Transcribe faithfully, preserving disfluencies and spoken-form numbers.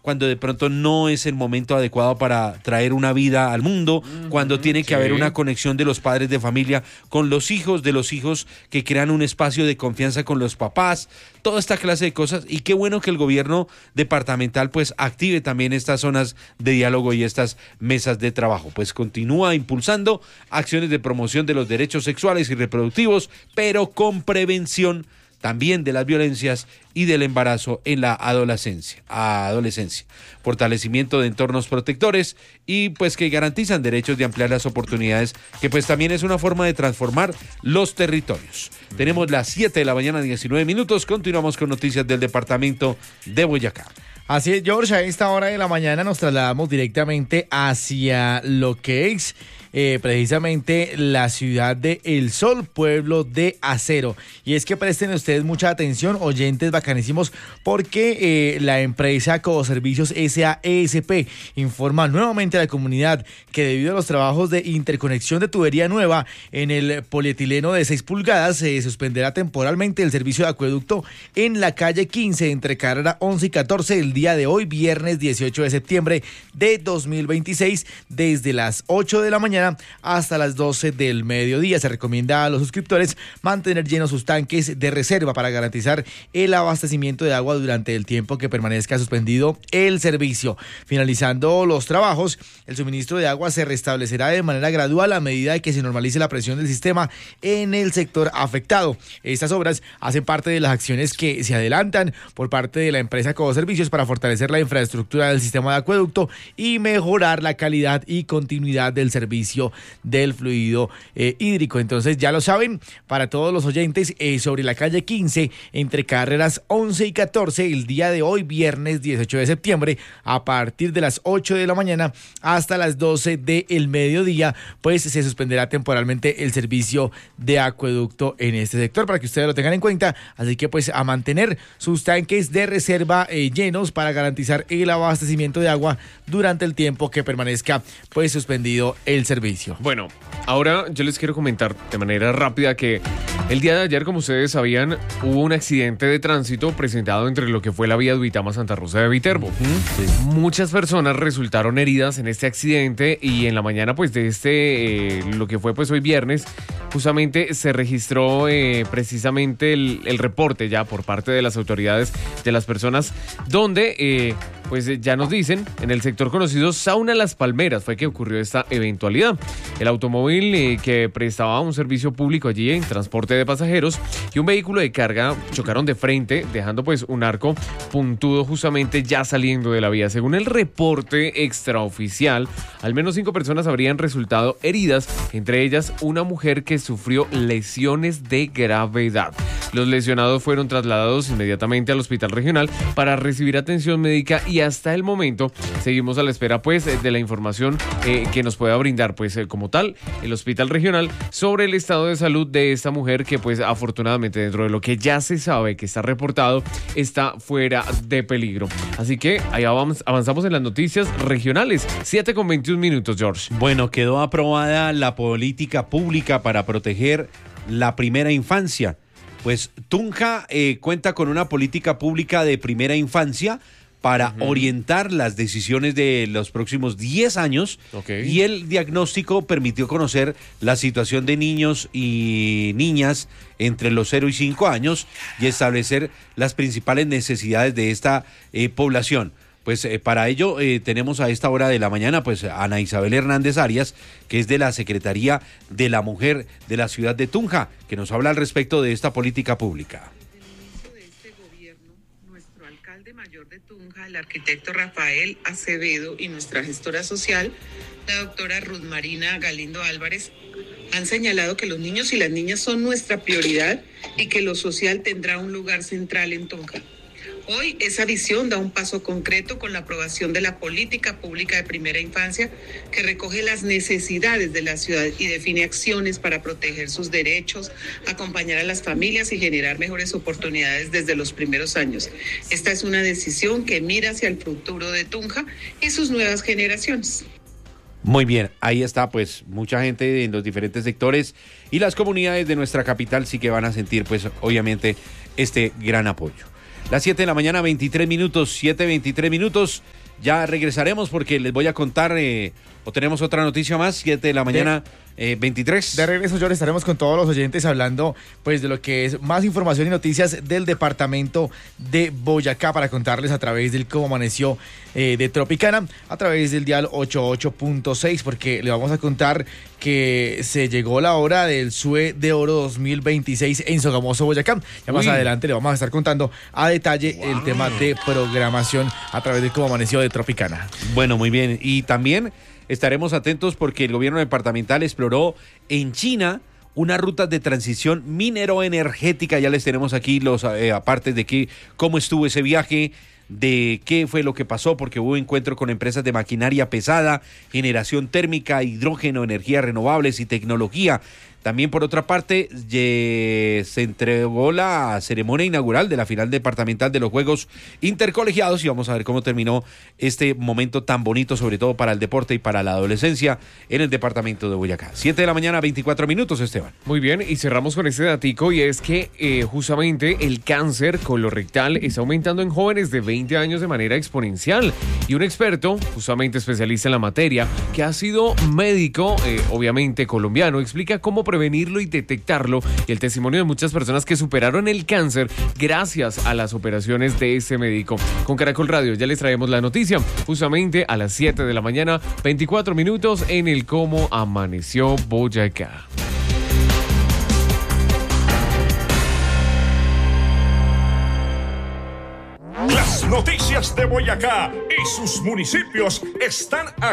cuando de pronto no es el momento adecuado para traer una vida al mundo, mm-hmm, cuando tiene que sí. haber una conexión de los padres de familia con los hijos, de los hijos que crean un espacio de confianza con los papás, toda esta clase de cosas. Y qué bueno que el gobierno departamental pues active también estas zonas de diálogo y estas mesas de trabajo. Pues continúa impulsando acciones de promoción de los derechos sexuales y reproductivos, pero con prevención también de las violencias y del embarazo en la adolescencia, adolescencia. Fortalecimiento de entornos protectores y pues que garantizan derechos de ampliar las oportunidades, que pues también es una forma de transformar los territorios. Tenemos las siete de la mañana, diecinueve minutos. Continuamos con noticias del departamento de Boyacá. Así es, George, a esta hora de la mañana nos trasladamos directamente hacia lo que es eh, precisamente la ciudad de El Sol, pueblo de acero. Y es que presten ustedes mucha atención, oyentes bacanísimos, porque eh, la empresa Codoservicios S A E S P informa nuevamente a la comunidad que debido a los trabajos de interconexión de tubería nueva en el polietileno de seis pulgadas, se suspenderá temporalmente el servicio de acueducto en la calle quince entre carrera once y catorce el día de hoy, viernes dieciocho de septiembre de dos mil veintiséis, desde las ocho de la mañana hasta las doce del mediodía. Se recomienda a los suscriptores mantener llenos sus tanques de reserva para garantizar el abastecimiento de agua durante el tiempo que permanezca suspendido el servicio. Finalizando los trabajos, el suministro de agua se restablecerá de manera gradual a medida que se normalice la presión del sistema en el sector afectado. Estas obras hacen parte de las acciones que se adelantan por parte de la empresa Codoservicios para fortalecer la infraestructura del sistema de acueducto y mejorar la calidad y continuidad del servicio del fluido eh, hídrico. Entonces ya lo saben, para todos los oyentes, eh, sobre la calle quince entre carreras once y catorce el día de hoy, viernes dieciocho de septiembre, a partir de las ocho de la mañana hasta las doce del mediodía, pues se suspenderá temporalmente el servicio de acueducto en este sector, para que ustedes lo tengan en cuenta. Así que pues a mantener sus tanques de reserva eh, llenos para garantizar el abastecimiento de agua durante el tiempo que permanezca pues suspendido el servicio. Bueno, ahora yo les quiero comentar de manera rápida que el día de ayer, como ustedes sabían, hubo un accidente de tránsito presentado entre lo que fue la vía Duitama-Santa Rosa de Viterbo. Uh-huh, sí. Muchas personas resultaron heridas en este accidente y en la mañana pues de este, eh, lo que fue pues hoy viernes, justamente se registró eh, precisamente el, el reporte ya por parte de las autoridades de las personas donde eh, pues ya nos dicen, en el sector conocido Sauna Las Palmeras fue que ocurrió esta eventualidad. El automóvil eh, que prestaba un servicio público allí en transporte de pasajeros y un vehículo de carga chocaron de frente, dejando pues un arco puntudo justamente ya saliendo de la vía. Según el reporte extraoficial, al menos cinco personas habrían resultado heridas, entre ellas una mujer que sufrió lesiones de gravedad. Los lesionados fueron trasladados inmediatamente al hospital regional para recibir atención médica y hasta el momento seguimos a la espera pues de la información eh, que nos pueda brindar pues eh, como tal el hospital regional sobre el estado de salud de esta mujer que pues afortunadamente dentro de lo que ya se sabe que está reportado está fuera de peligro. Así que ahí avanzamos en las noticias regionales. siete con veintiún minutos, George. Bueno, quedó aprobada la política pública para proteger la primera infancia. Pues Tunja eh, cuenta con una política pública de primera infancia para uh-huh. orientar las decisiones de los próximos diez años, okay. y el diagnóstico permitió conocer la situación de niños y niñas entre los cero y cinco años y establecer las principales necesidades de esta eh, población. Pues eh, para ello eh, tenemos a esta hora de la mañana pues a Ana Isabel Hernández Arias, que es de la Secretaría de la Mujer de la ciudad de Tunja, que nos habla al respecto de esta política pública. Mayor de Tunja, el arquitecto Rafael Acevedo y nuestra gestora social, la doctora Ruth Marina Galindo Álvarez, han señalado que los niños y las niñas son nuestra prioridad y que lo social tendrá un lugar central en Tunja. Hoy esa visión da un paso concreto con la aprobación de la política pública de primera infancia que recoge las necesidades de la ciudad y define acciones para proteger sus derechos, acompañar a las familias y generar mejores oportunidades desde los primeros años. Esta es una decisión que mira hacia el futuro de Tunja y sus nuevas generaciones. Muy bien, ahí está pues mucha gente en los diferentes sectores y las comunidades de nuestra capital sí que van a sentir pues obviamente este gran apoyo. Las siete de la mañana, veintitrés minutos, siete, veintitrés minutos. Ya regresaremos porque les voy a contar, eh, o tenemos otra noticia más, siete de la mañana, eh, veintitrés. De regreso, yo estaremos con todos los oyentes hablando pues de lo que es más información y noticias del departamento de Boyacá para contarles a través del Cómo Amaneció eh, de Tropicana, a través del dial ochenta y ocho punto seis, porque le vamos a contar que se llegó la hora del S U E de Oro dos mil veintiséis en Sogamoso, Boyacá. Ya más Uy. adelante le vamos a estar contando a detalle wow. el tema de programación a través del Cómo Amaneció de Tropicana. Bueno, muy bien. Y también estaremos atentos porque el gobierno departamental exploró en China unas rutas de transición minero-energética. Ya les tenemos aquí los eh, apartes de que, cómo estuvo ese viaje, de qué fue lo que pasó, porque hubo encuentro con empresas de maquinaria pesada, generación térmica, hidrógeno, energías renovables y tecnología. También, por otra parte, se entregó la ceremonia inaugural de la final departamental de los Juegos Intercolegiados y vamos a ver cómo terminó este momento tan bonito, sobre todo para el deporte y para la adolescencia en el departamento de Boyacá. siete de la mañana, veinticuatro minutos, Esteban. Muy bien, y cerramos con este datico y es que eh, justamente el cáncer colorectal está aumentando en jóvenes de veinte años de manera exponencial. Y un experto, justamente especialista en la materia, que ha sido médico, eh, obviamente colombiano, explica cómo prevenirlo y detectarlo y el testimonio de muchas personas que superaron el cáncer gracias a las operaciones de ese médico. Con Caracol Radio ya les traemos la noticia justamente a las siete de la mañana, veinticuatro minutos en el Cómo Amaneció Boyacá. Las noticias de Boyacá y sus municipios están aquí.